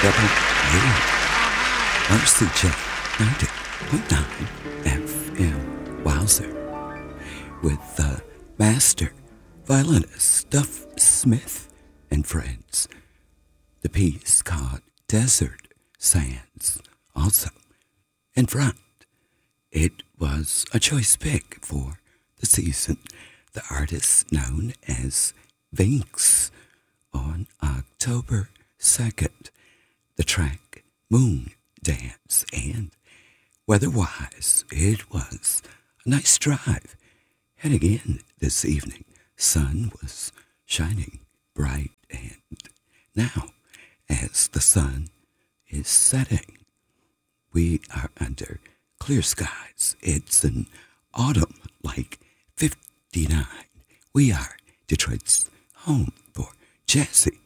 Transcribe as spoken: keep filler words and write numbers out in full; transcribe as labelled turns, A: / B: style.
A: W R C J ninety point nine F M Wowzer with the master violinist Duff Smith and friends. The piece called Desert Sands. Also, in front, it was a choice pick for the season. The artist known as Vinx on October second. The track Moon Dance, and weather-wise, it was a nice drive. Heading in this evening, sun was shining bright, and now, as the sun is setting, we are under clear skies. It's an autumn like fifty-nine. We are Detroit's home for jazzy